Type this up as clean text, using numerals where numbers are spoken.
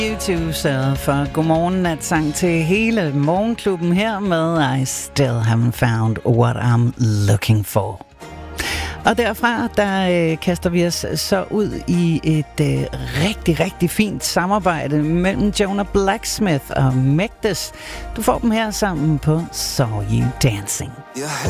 YouTube, så for godmorgen natsang til hele morgenklubben her med I Still Haven't Found What I'm Looking For. Og derfra, der kaster vi os så ud i et rigtig, rigtig fint samarbejde mellem Jonah Blacksmith og Megdes. Du får dem her sammen på Saw You Dancing. Jeg